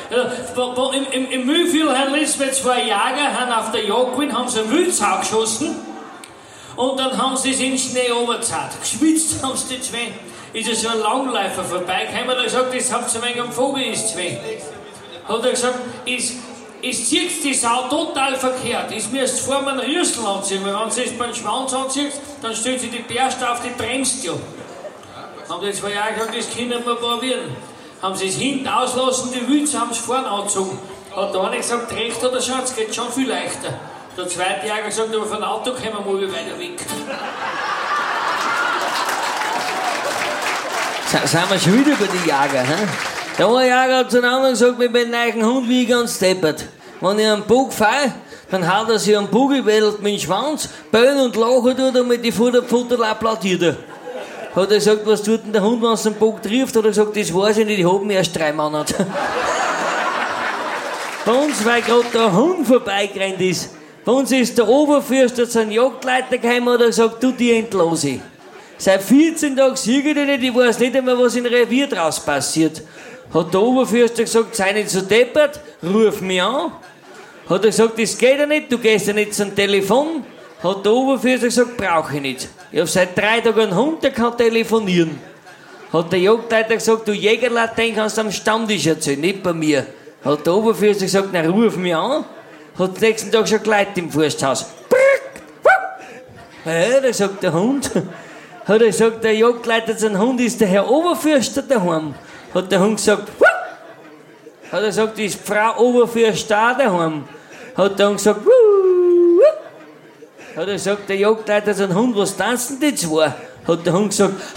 Im Mühlviertel haben letztes zwei Jäger haben auf der Jagd gewesen, haben sie einen Wildsau geschossen und dann haben sie es in den Schnee runtergezahlt. Geschwitzt haben sie die zwei. Ist ja so ein Langläufer vorbeigekommen, hat er gesagt, das habt ihr wegen am Vogel ist zwei. Hat er gesagt, es zieht die Sau total verkehrt. Es müsst vor einem Rüssel anziehen, weil wenn sie es beim Schwanz anzieht, dann stellt sie die Bärste auf, die bremst ja. Haben die zwei Jahre gesagt, das können wir probieren. Haben sie es hinten auslassen, die Wülze haben es vorne angezogen. Hat der eine gesagt, recht oder Schatz, geht schon viel leichter. Der zweite Jäger gesagt, aber von Auto kommen wir mal weiter weg. Sind wir schon wieder über die Jäger, hä? Der eine Jäger hat zu einem anderen gesagt, mit meinem neuen Hund wie ich ganz deppert. Wenn ich einen Bug fahre, dann haut er sich am Bugel, wedelt mit dem Schwanz, bellen und lachen tut und mit die Futterl applaudiert er. Hat er gesagt, was tut denn der Hund, wenn es den Bug trifft? Hat er gesagt, das weiß ich nicht, ich hab ihn erst 3 Monate. Bei uns, weil gerade der Hund vorbeigerannt ist, bei uns ist der Oberfürster zu einem Jagdleiter gekommen und hat gesagt, du, die entlose ich. Seit 14 Tagen sehe ich dich nicht, ich weiß nicht einmal, was im Revier draus passiert. Hat der Oberfürster gesagt, sei nicht so deppert, ruf mich an. Hat er gesagt, das geht ja nicht, du gehst ja nicht zum Telefon. Hat der Oberfürster gesagt, brauche ich nicht. Ich hab seit 3 Tagen einen Hund, der kann telefonieren. Hat der Jagdleiter gesagt, du Jägerlatein kannst am Stammtisch erzählen, nicht bei mir. Hat der Oberfürster gesagt, na ruf mich an. Hat den nächsten Tag schon Leute im Forsthaus. Ja, da sagt der Hund. Hat er gesagt, der Jagdleiter sein Hund ist der Herr Oberfürster daheim. Hat der Hund gesagt, Wuh! Hat er gesagt, ist Frau Oberfürster auch daheim. Hat der Hund gesagt, Wuh! Hat er gesagt, der Jagdleiter sein Hund, was tanzen die zwei? Hat der Hund gesagt,